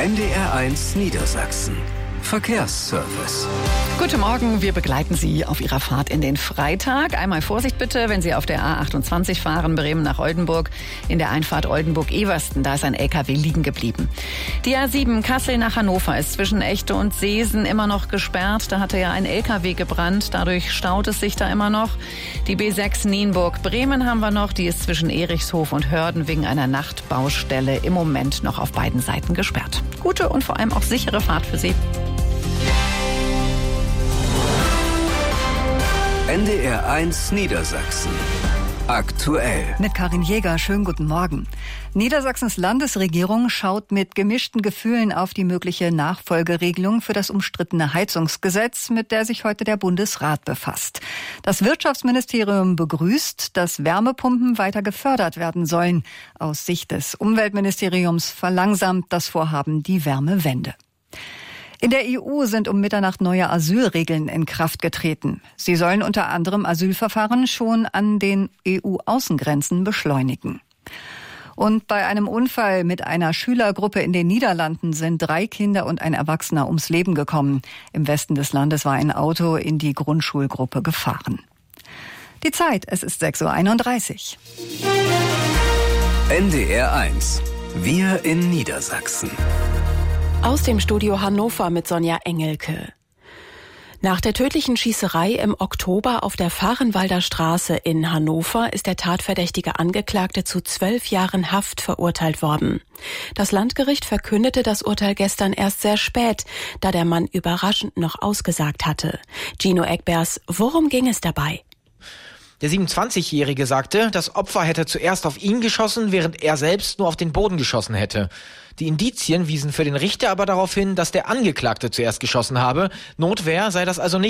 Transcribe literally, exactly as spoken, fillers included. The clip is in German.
N D R eins Niedersachsen. Verkehrsservice. Guten Morgen, wir begleiten Sie auf Ihrer Fahrt in den Freitag. Einmal Vorsicht bitte, wenn Sie auf der A achtundzwanzig fahren, Bremen nach Oldenburg. In der Einfahrt Oldenburg-Eversten, da ist ein L K W liegen geblieben. Die A sieben Kassel nach Hannover ist zwischen Echte und Seesen immer noch gesperrt. Da hatte ja ein L K W gebrannt, dadurch staut es sich da immer noch. Die B sechs Nienburg-Bremen haben wir noch, die ist zwischen Erichshof und Hörden wegen einer Nachtbaustelle im Moment noch auf beiden Seiten gesperrt. Gute und vor allem auch sichere Fahrt für Sie. N D R eins Niedersachsen. Aktuell. Mit Karin Jäger, schönen guten Morgen. Niedersachsens Landesregierung schaut mit gemischten Gefühlen auf die mögliche Nachfolgeregelung für das umstrittene Heizungsgesetz, mit der sich heute der Bundesrat befasst. Das Wirtschaftsministerium begrüßt, dass Wärmepumpen weiter gefördert werden sollen. Aus Sicht des Umweltministeriums verlangsamt das Vorhaben die Wärmewende. In der E U sind um Mitternacht neue Asylregeln in Kraft getreten. Sie sollen unter anderem Asylverfahren schon an den E U-Außengrenzen beschleunigen. Und bei einem Unfall mit einer Schülergruppe in den Niederlanden sind drei Kinder und ein Erwachsener ums Leben gekommen. Im Westen des Landes war ein Auto in die Grundschulgruppe gefahren. Die Zeit, es ist sechs Uhr einunddreißig. N D R eins. Wir in Niedersachsen. Aus dem Studio Hannover mit Sonja Engelke. Nach der tödlichen Schießerei im Oktober auf der Vahrenwalder Straße in Hannover ist der tatverdächtige Angeklagte zu zwölf Jahren Haft verurteilt worden. Das Landgericht verkündete das Urteil gestern erst sehr spät, da der Mann überraschend noch ausgesagt hatte. Gino Eckbers, worum ging es dabei? Der siebenundzwanzigjährige sagte, das Opfer hätte zuerst auf ihn geschossen, während er selbst nur auf den Boden geschossen hätte. Die Indizien wiesen für den Richter aber darauf hin, dass der Angeklagte zuerst geschossen habe. Notwehr sei das also nicht.